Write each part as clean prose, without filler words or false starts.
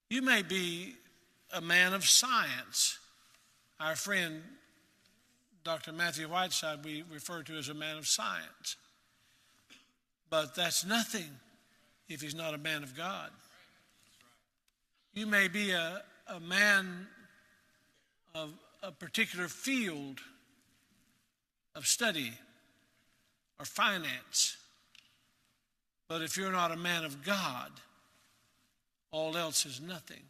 You may be a man of science. Our friend, Dr. Matthew Whiteside, we refer to as a man of science. But that's nothing if he's not a man of God. You may be a man of a particular field of study or finance. But if you're not a man of God, all else is nothing.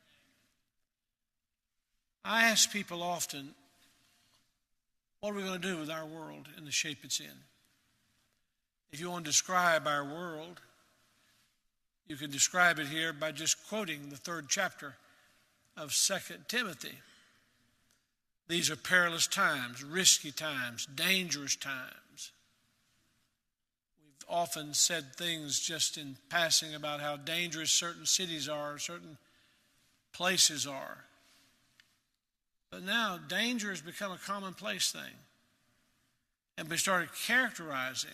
I ask people often, what are we going to do with our world in the shape it's in? If you want to describe our world, you can describe it here by just quoting the 3rd chapter of 2 Timothy. These are perilous times, risky times, dangerous times. We've often said things just in passing about how dangerous certain cities are, certain places are. But now danger has become a commonplace thing. And we started characterizing.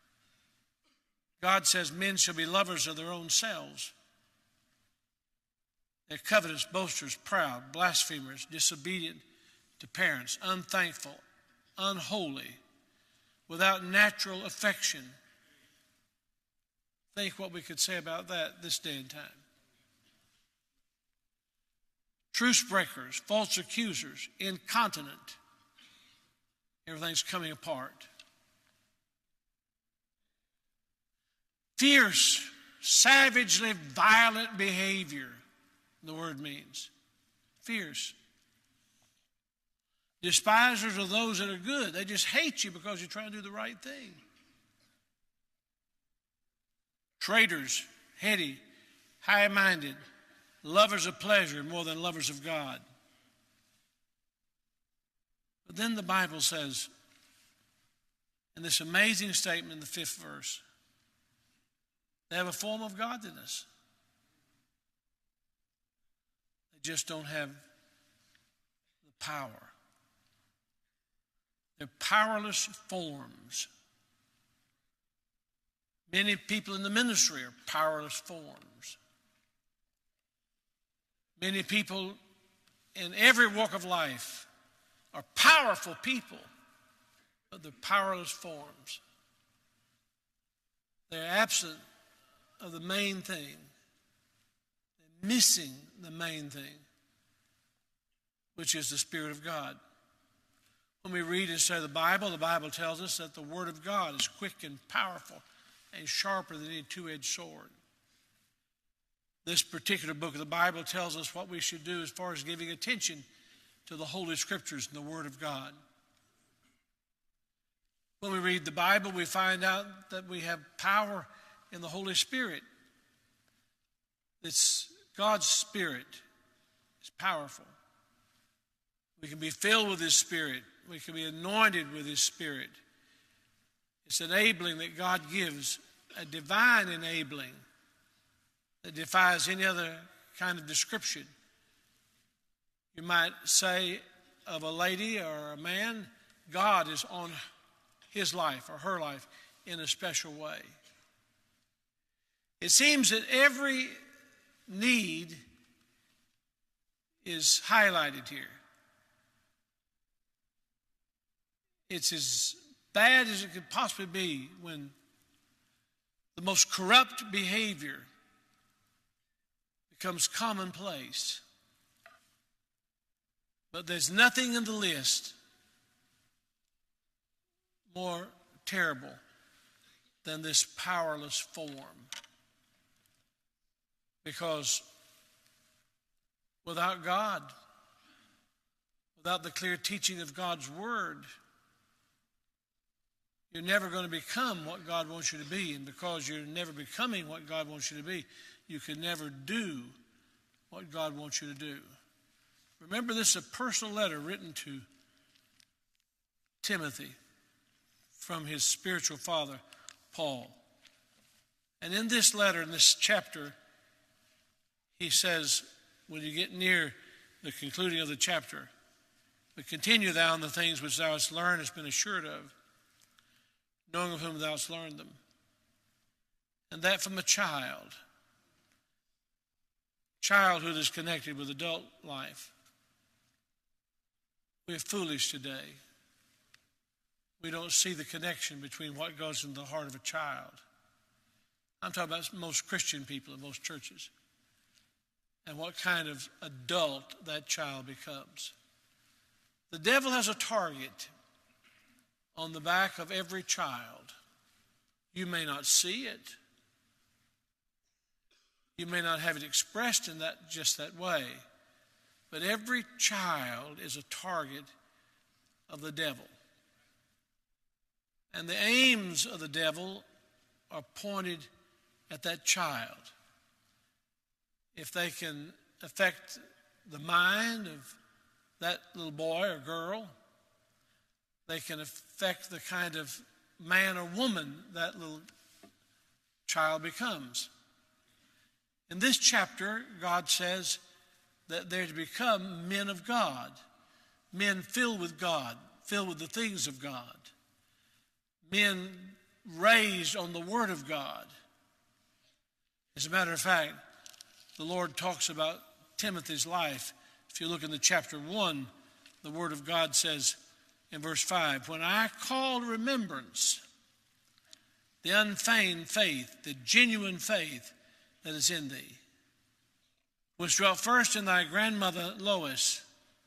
God says men shall be lovers of their own selves. They're covetous, boasters, proud, blasphemers, disobedient to parents, unthankful, unholy, without natural affection. Think what we could say about that this day and time. Truce breakers, false accusers, incontinent. Everything's coming apart. Fierce, savagely violent behavior, the word means. Fierce. Despisers of those that are good. They just hate you because you're trying to do the right thing. Traitors, heady, high-minded, lovers of pleasure more than lovers of God. But then the Bible says, in this amazing statement in the 5th verse, they have a form of godliness. They just don't have the power. They're powerless forms. Many people in the ministry are powerless forms. Many people in every walk of life are powerful people, but they're powerless forms. They're absent of the main thing. They're missing the main thing, which is the Spirit of God. When we read and study the Bible tells us that the Word of God is quick and powerful and sharper than any two-edged sword. This particular book of the Bible tells us what we should do as far as giving attention to the Holy Scriptures and the Word of God. When we read the Bible, we find out that we have power in the Holy Spirit. It's God's Spirit. It's powerful. We can be filled with His Spirit. We can be anointed with His Spirit. It's enabling that God gives, a divine enabling that defies any other kind of description. You might say of a lady or a man, God is on his life or her life in a special way. It seems that every need is highlighted here. It's as bad as it could possibly be when the most corrupt behavior becomes commonplace. But there's nothing in the list more terrible than this powerless form. Because without God, without the clear teaching of God's Word, you're never going to become what God wants you to be. And because you're never becoming what God wants you to be, you can never do what God wants you to do. Remember, this is a personal letter written to Timothy from his spiritual father, Paul. And in this letter, in this chapter, he says, when you get near the concluding of the chapter, but continue thou in the things which thou hast learned, hast been assured of, knowing of whom thou hast learned them, and that from a child. childhood is connected with adult life. We're foolish today. We don't see the connection between what goes into the heart of a child. I'm talking about most Christian people in most churches, and what kind of adult that child becomes. The devil has a target on the back of every child. You may not see it. You may not have it expressed in that just that way. But every child is a target of the devil. And the aims of the devil are pointed at that child. If they can affect the mind of that little boy or girl, they can affect the kind of man or woman that little child becomes. In this chapter, God says that they're to become men of God, men filled with God, filled with the things of God, men raised on the Word of God. As a matter of fact, the Lord talks about Timothy's life. If you look in the chapter 1, the Word of God says in verse 5, when I call to remembrance the unfeigned faith, the genuine faith that is in thee, which dwelt first in thy grandmother Lois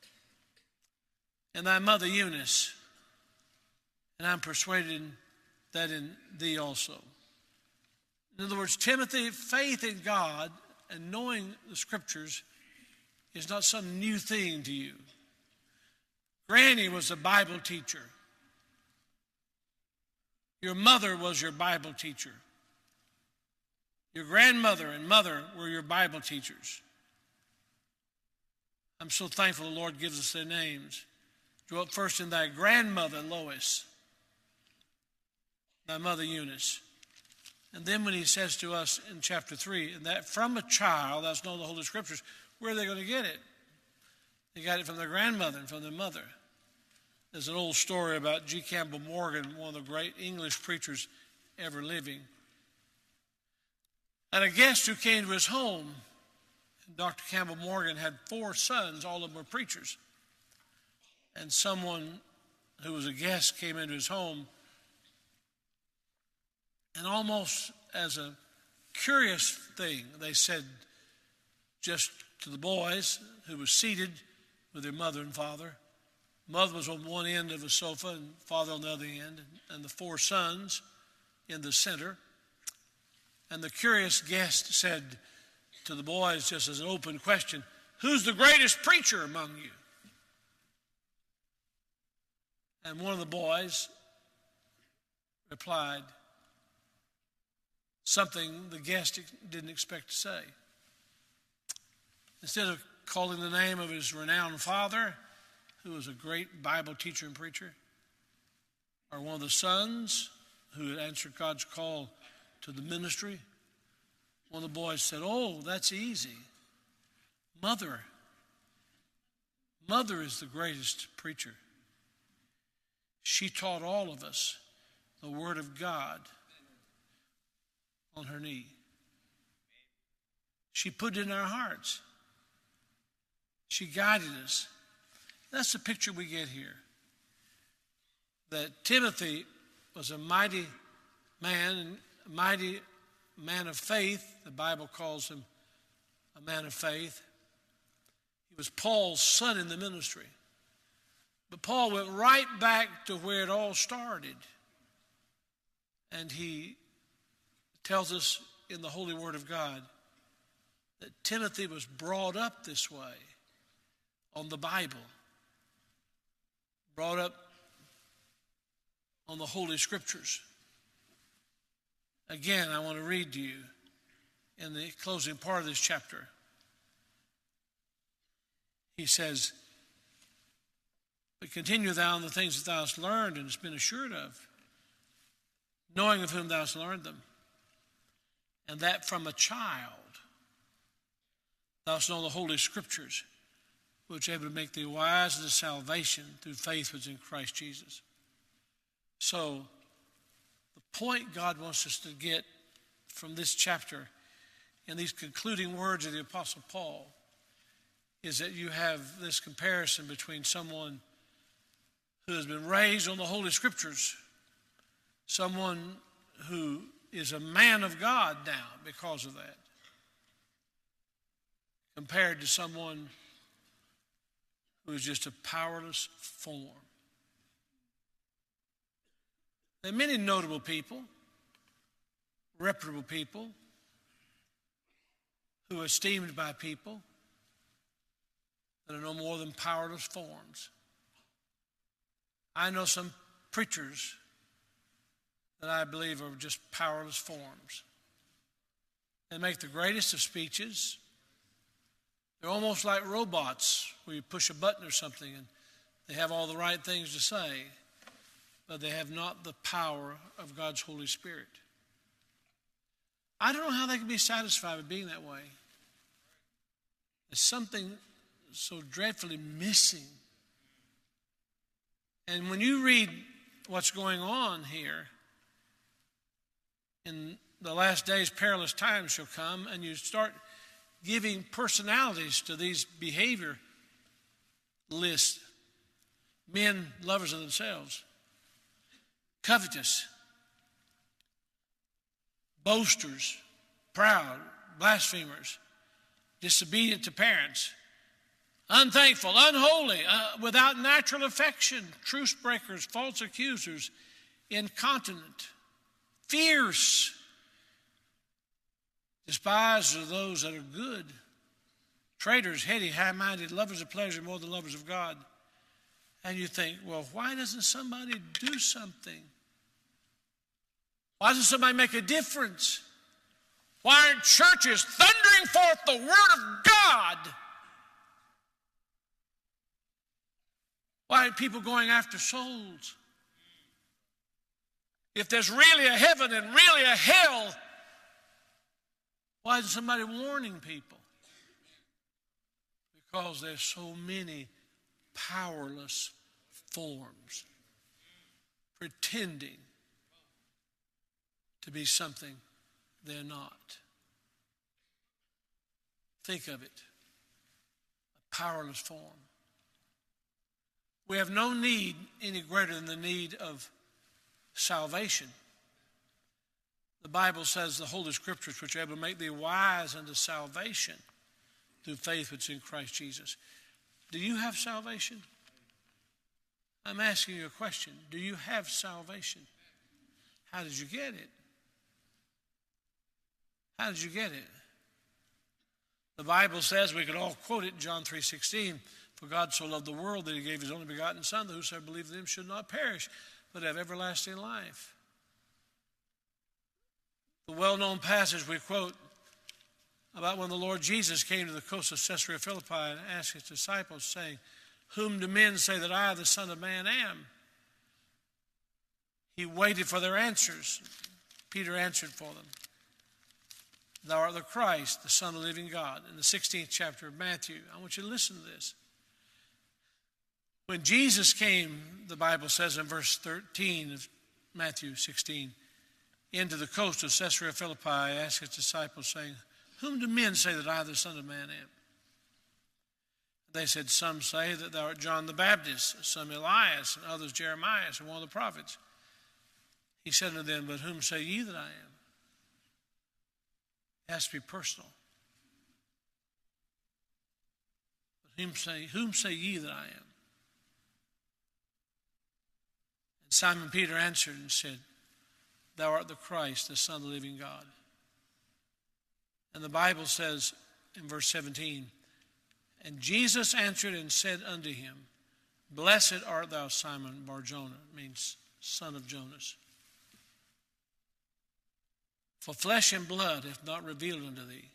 and thy mother Eunice, and I'm persuaded that in thee also. In other words, Timothy, faith in God and knowing the Scriptures is not some new thing to you. Granny was a Bible teacher. Your mother was your Bible teacher. Your grandmother and mother were your Bible teachers. I'm so thankful the Lord gives us their names. Dwelt first in thy grandmother Lois, thy mother Eunice. And then when he says to us in chapter 3, that from a child, that's known the Holy Scriptures, where are they going to get it? They got it from their grandmother and from their mother. There's an old story about G. Campbell Morgan, one of the great English preachers ever living. And a guest who came to his home, Dr. Campbell Morgan had 4 sons, all of them were preachers. And someone who was a guest came into his home, and almost as a curious thing, they said just to the boys who were seated with their mother and father. Mother was on one end of a sofa and father on the other end, and the 4 sons in the center. And the curious guest said to the boys, just as an open question, who's the greatest preacher among you? And one of the boys replied something the guest didn't expect to say. Instead of calling the name of his renowned father, who was a great Bible teacher and preacher, or one of the sons who had answered God's call to the ministry, one of the boys said, oh, that's easy. Mother is the greatest preacher. She taught all of us the Word of God on her knee. She put it in our hearts. She guided us. That's the picture we get here. That Timothy was a mighty man, a mighty man of faith. The Bible calls him a man of faith. He was Paul's son in the ministry. But Paul went right back to where it all started. And he tells us in the Holy Word of God that Timothy was brought up this way on the Bible, brought up on the Holy Scriptures. Again, I want to read to you in the closing part of this chapter. He says, but continue thou in the things that thou hast learned and hast been assured of, knowing of whom thou hast learned them, and that from a child thou hast known the Holy Scriptures, which are able to make thee wise unto salvation through faith which is in Christ Jesus. So, the point God wants us to get from this chapter in these concluding words of the Apostle Paul is that you have this comparison between someone who has been raised on the Holy Scriptures, someone who is a man of God now because of that, compared to someone who is just a powerless form. There are many notable people, reputable people, who are esteemed by people that are no more than powerless forms. I know some preachers that I believe are just powerless forms. They make the greatest of speeches. They're almost like robots where you push a button or something and they have all the right things to say, but they have not the power of God's Holy Spirit. I don't know how they can be satisfied with being that way. There's something so dreadfully missing. And when you read what's going on here, in the last days, perilous times shall come, and you start giving personalities to these behavior lists. Men, lovers of themselves, covetous, boasters, proud, blasphemers, disobedient to parents, unthankful, unholy, without natural affection, truce breakers, false accusers, incontinent, fierce, despised are those that are good, traitors, heady, high-minded, lovers of pleasure more than lovers of God. And you think, well, why doesn't somebody do something? Why doesn't somebody make a difference? Why aren't churches thundering forth the Word of God? Why aren't people going after souls? If there's really a heaven and really a hell, why isn't somebody warning people? Because there's so many powerless forms pretending to be something they're not. Think of it. A powerless form. We have no need any greater than the need of salvation. The Bible says the Holy Scriptures, which are able to make thee wise unto salvation through faith which is in Christ Jesus. Do you have salvation? I'm asking you a question. Do you have salvation? How did you get it? How did you get it? The Bible says, we could all quote it, John 3:16, for God so loved the world that he gave his only begotten Son, that whosoever believeth in him should not perish, but have everlasting life. The well-known passage we quote about when the Lord Jesus came to the coast of Caesarea Philippi and asked his disciples, saying, whom do men say that I, the Son of Man, am? He waited for their answers. Peter answered for them. Thou art the Christ, the Son of the living God. In the 16th chapter of Matthew, I want you to listen to this. When Jesus came, the Bible says in verse 13 of Matthew 16, into the coast of Caesarea Philippi, asked his disciples, saying, whom do men say that I, the Son of Man, am? They said, some say that thou art John the Baptist, some Elias, and others Jeremiah, and one of the prophets. He said unto them, but whom say ye that I am? It has to be personal. But whom say ye that I am? And Simon Peter answered and said, thou art the Christ, the Son of the living God. And the Bible says in verse 17, and Jesus answered and said unto him, blessed art thou, Simon Bar-Jonah, means son of Jonas. For flesh and blood hath not revealed unto thee,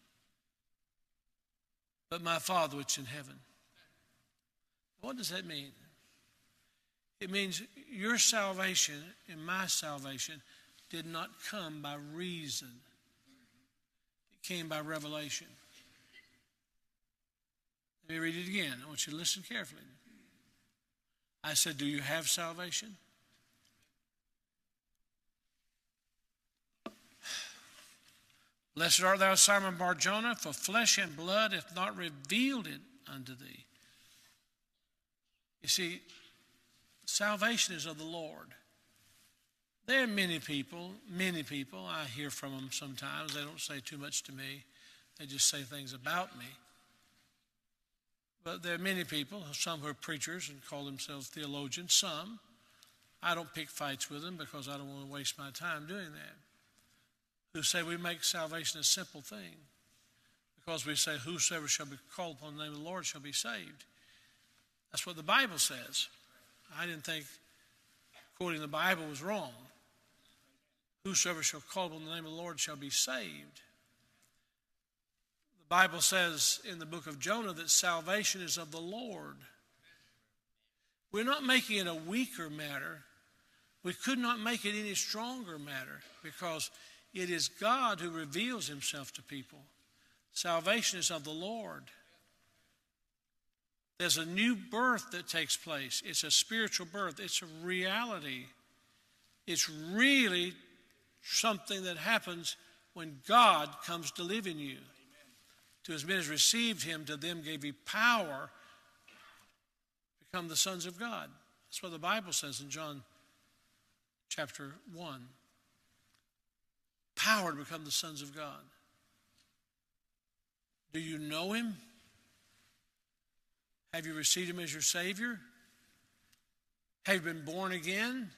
but my Father which is in heaven. What does that mean? It means your salvation and my salvation did not come by reason. It came by revelation. Let me read it again. I want you to listen carefully. I said, do you have salvation? Blessed art thou, Simon Bar-Jonah, for flesh and blood hath not revealed it unto thee. You see, salvation is of the Lord. There are many people, I hear from them sometimes. They don't say too much to me. They just say things about me. But there are many people, some who are preachers and call themselves theologians, some. I don't pick fights with them because I don't want to waste my time doing that. Who say we make salvation a simple thing because we say whosoever shall be called upon the name of the Lord shall be saved. That's what the Bible says. I didn't think quoting the Bible was wrong. Whosoever shall call upon the name of the Lord shall be saved. The Bible says in the book of Jonah that salvation is of the Lord. We're not making it a weaker matter. We could not make it any stronger matter because it is God who reveals himself to people. Salvation is of the Lord. There's a new birth that takes place. It's a spiritual birth. It's a reality. It's really something that happens when God comes to live in you. Amen. To as many as received him, to them gave he power to become the sons of God. That's what the Bible says in John chapter 1. Power to become the sons of God. Do you know him? Have you received him as your Savior? Have you been born again?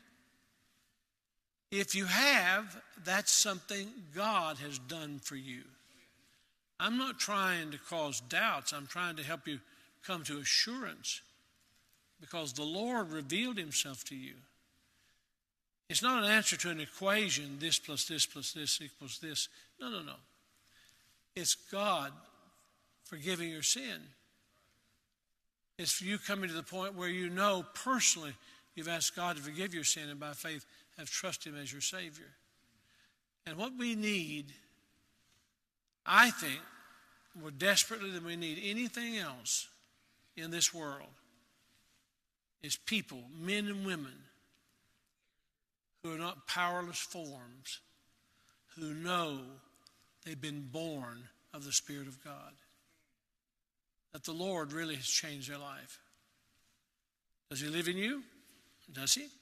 If you have, that's something God has done for you. I'm not trying to cause doubts. I'm trying to help you come to assurance because the Lord revealed himself to you. It's not an answer to an equation, this plus this plus this equals this. No. It's God forgiving your sin. It's you coming to the point where you know personally you've asked God to forgive your sin and by faith have trusted him as your Savior. And what we need, I think, more desperately than we need anything else in this world, is people, men and women, who are not powerless forms, who know they've been born of the Spirit of God. That the Lord really has changed their life. Does he live in you? Does he?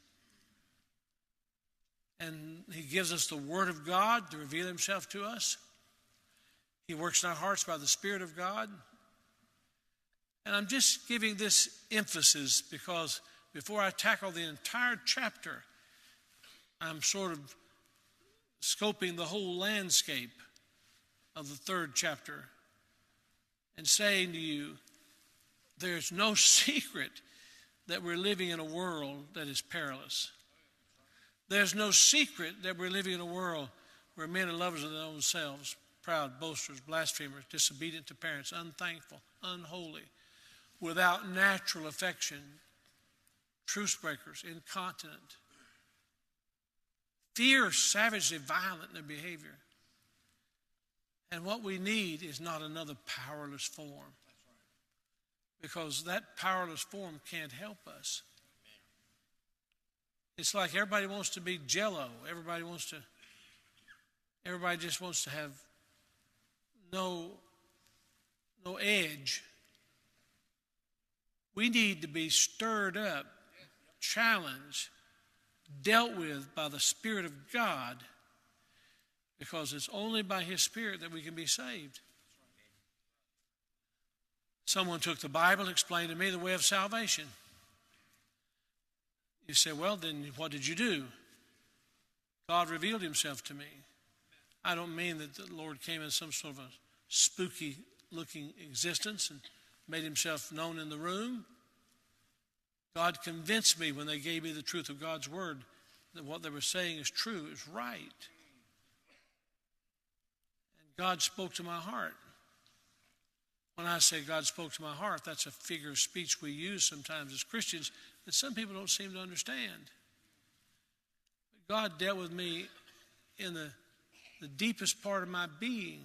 And he gives us the Word of God to reveal himself to us. He works in our hearts by the Spirit of God. And I'm just giving this emphasis because before I tackle the entire chapter, I'm sort of scoping the whole landscape of the third chapter and saying to you, there's no secret that we're living in a world that is perilous. There's no secret that we're living in a world where men are lovers of their own selves, proud, boasters, blasphemers, disobedient to parents, unthankful, unholy, without natural affection, truce breakers, incontinent, fierce, savagely violent in their behavior. And what we need is not another powerless form. Because that powerless form can't help us. It's like everybody wants to be Jello. Everybody just wants to have no edge. We need to be stirred up, challenged, dealt with by the Spirit of God, because it's only by his Spirit that we can be saved. Someone took the Bible and explained to me the way of salvation. You say, well, then what did you do? God revealed himself to me. I don't mean that the Lord came in some sort of a spooky-looking existence and made himself known in the room. God convinced me when they gave me the truth of God's word that what they were saying is true, is right. And God spoke to my heart. When I say God spoke to my heart, that's a figure of speech we use sometimes as Christians that some people don't seem to understand. But God dealt with me in the deepest part of my being.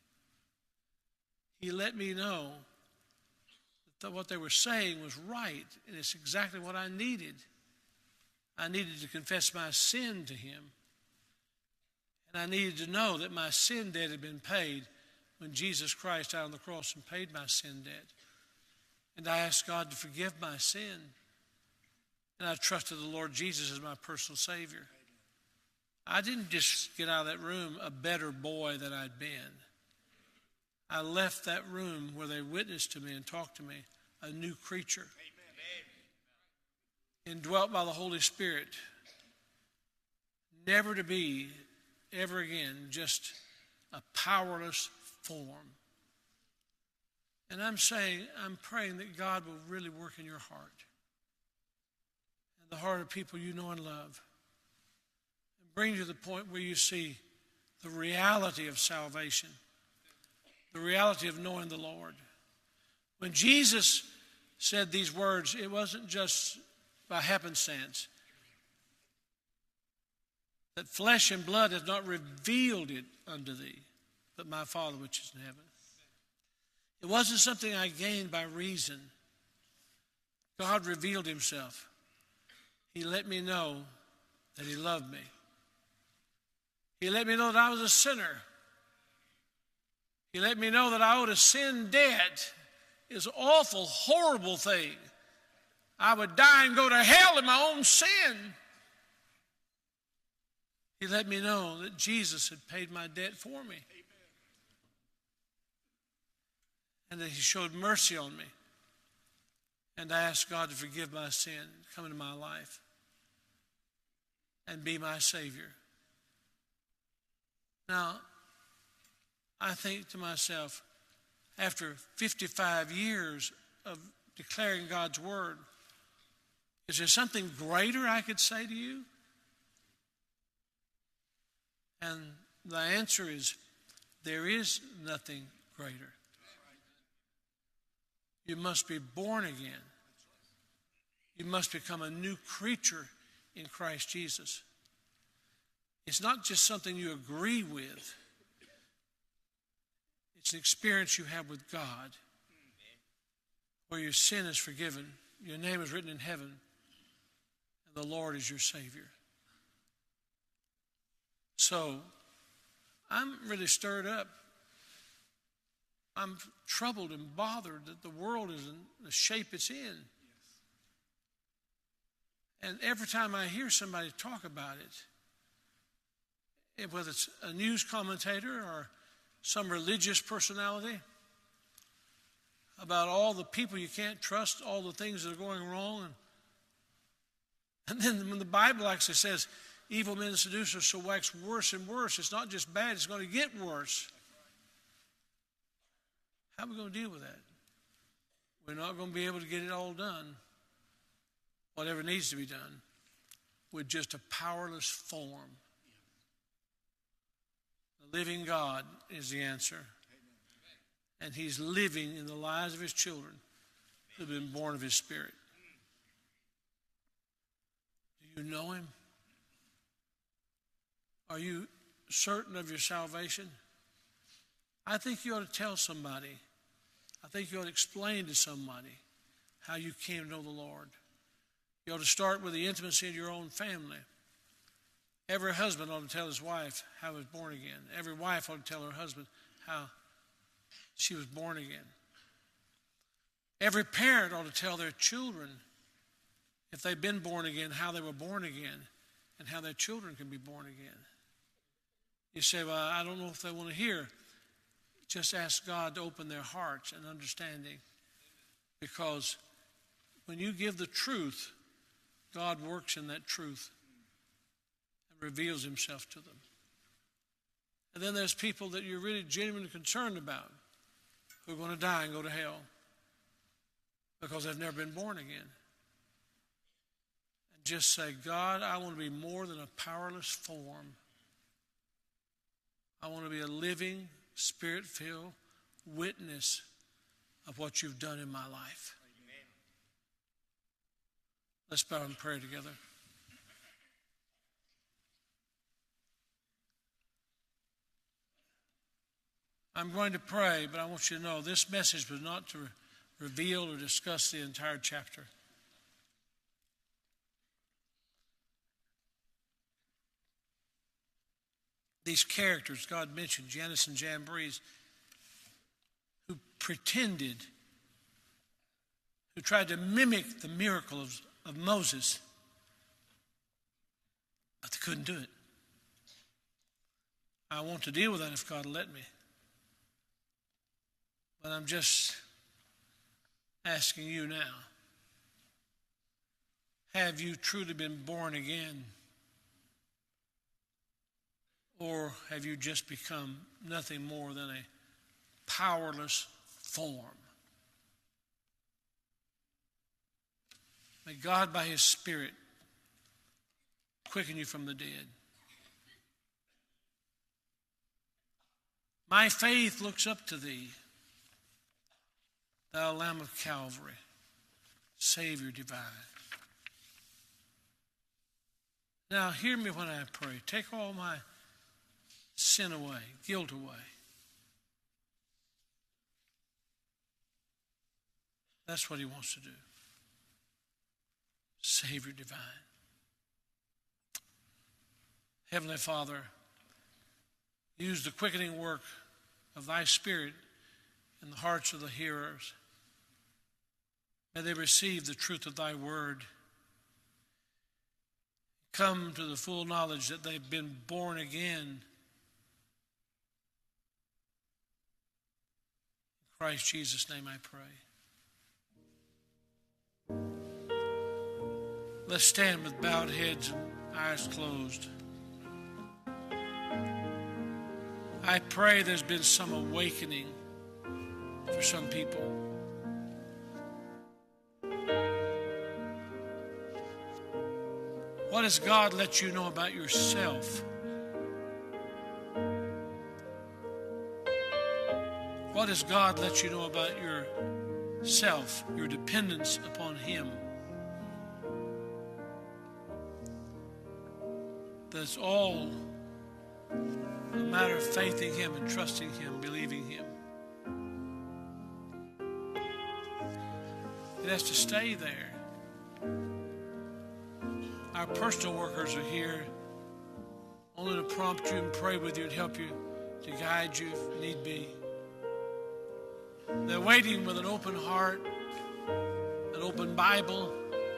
He let me know that what they were saying was right, and it's exactly what I needed. I needed to confess my sin to him And I needed to know that my sin debt had been paid when Jesus Christ died on the cross and paid my sin debt. And I asked God to forgive my sin. And I trusted the Lord Jesus as my personal Savior. I didn't just get out of that room a better boy than I'd been. I left that room where they witnessed to me and talked to me, a new creature. Indwelt by the Holy Spirit. Never to be, ever again, just a powerless form. And I'm praying that God will really work in your heart. And the heart of people you know and love. And bring you to the point where you see the reality of salvation. The reality of knowing the Lord. When Jesus said these words, it wasn't just by happenstance. That flesh and blood has not revealed it unto thee, but my Father which is in heaven. It wasn't something I gained by reason. God revealed himself. He let me know that he loved me. He let me know that I was a sinner. He let me know that I owed a sin debt. It's an awful, horrible thing. I would die and go to hell in my own sin. He let me know that Jesus had paid my debt for me. And that he showed mercy on me. And I asked God to forgive my sin, come into my life, and be my Savior. Now, I think to myself, after 55 years of declaring God's word, is there something greater I could say to you? And the answer is, there is nothing greater. You must be born again. You must become a new creature in Christ Jesus. It's not just something you agree with. It's an experience you have with God where your sin is forgiven, your name is written in heaven, and the Lord is your Savior. So, I'm really stirred up. I'm troubled and bothered that the world is in the shape it's in. And every time I hear somebody talk about it, whether it's a news commentator or some religious personality, about all the people you can't trust, all the things that are going wrong. And then when the Bible actually says, evil men and seducers shall wax worse and worse, it's not just bad, it's going to get worse. How are we going to deal with that? We're not going to be able to get it all done, whatever needs to be done, with just a powerless form. The living God is the answer. And he's living in the lives of his children who have been born of his Spirit. Do you know him? Are you certain of your salvation? I think you ought to tell somebody. I think you ought to explain to somebody how you came to know the Lord. You ought to start with the intimacy of your own family. Every husband ought to tell his wife how he was born again. Every wife ought to tell her husband how she was born again. Every parent ought to tell their children, if they've been born again, how they were born again and how their children can be born again. You say, well, I don't know if they want to hear. Just ask God to open their hearts and understanding. Because when you give the truth, God works in that truth and reveals himself to them. And then there's people that you're really genuinely concerned about who are going to die and go to hell because they've never been born again. And just say, God, I want to be more than a powerless form. I want to be a living, Spirit-filled witness of what you've done in my life. Amen. Let's bow in prayer together. I'm going to pray, but I want you to know this message was not to reveal or discuss the entire chapter. these characters God mentioned, Jannes and Jambres, who pretended, who tried to mimic the miracle of Moses, but they couldn't do it. I want to deal with that if God will let me. But I'm just asking you now, have you truly been born again? Or have you just become nothing more than a powerless form? May God, by His Spirit, quicken you from the dead. My faith looks up to Thee, Thou Lamb of Calvary, Savior divine. Now hear me when I pray. Take all my sin away, guilt away. That's what He wants to do. Savior divine. Heavenly Father, use the quickening work of Thy Spirit in the hearts of the hearers. May they receive the truth of Thy word. Come to the full knowledge that they've been born again. In Christ Jesus' name I pray. Let's stand with bowed heads and eyes closed. I pray there's been some awakening for some people. What has God let you know about yourself? What has God let you know about yourself, your dependence upon Him? That's all a matter of faithing Him and trusting Him, believing Him. It has to stay there. Our personal workers are here only to prompt you and pray with you and help you, to guide you if need be. They're waiting with an open heart, an open Bible.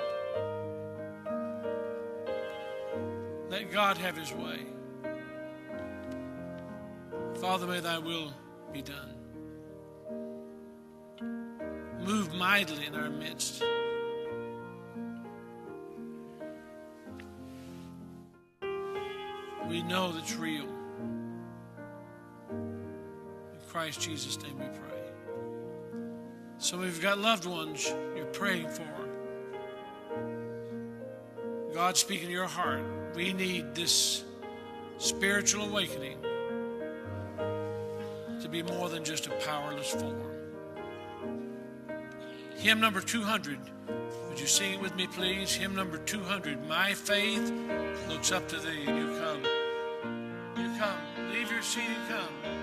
Let God have His way. Father, may Thy will be done. Move mightily in our midst. We know that's real. In Christ Jesus' name we pray. Some of you've got loved ones you're praying for. God speaking to your heart. We need this spiritual awakening to be more than just a powerless form. Hymn number 200. Would you sing it with me, please? Hymn number 200. My faith looks up to Thee. You come. You come. Leave your seat and come.